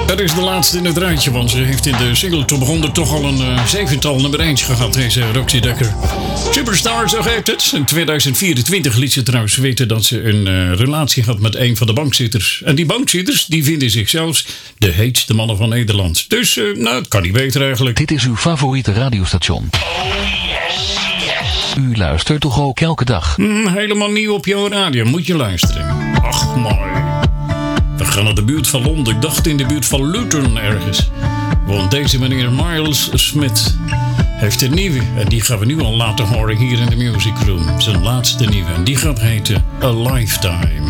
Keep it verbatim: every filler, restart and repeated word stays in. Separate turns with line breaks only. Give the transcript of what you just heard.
Dat is de laatste in het rijtje, want ze heeft in de single Top honderd toch al een uh, zevental nummer één gehad, deze Roxy Dekker. Superstar, zo heet het. In tweeduizend vierentwintig liet ze trouwens weten dat ze een uh, relatie had met een van de bankzitters. En die bankzitters, die vinden zichzelf de heetste mannen van Nederland. Dus, uh, nou, het kan niet beter eigenlijk.
Dit is uw favoriete radiostation.
Oh yes, yes.
U luistert toch ook elke dag?
Mm, helemaal nieuw op jouw radio, moet je luisteren. Ach, mooi. We gaan naar de buurt van Londen. Ik dacht in de buurt van Luton ergens. Want deze meneer Miles Smith heeft een nieuwe. En die gaan we nu al laten horen hier in de Music Room. Zijn laatste nieuwe. En die gaat heten A Lifetime.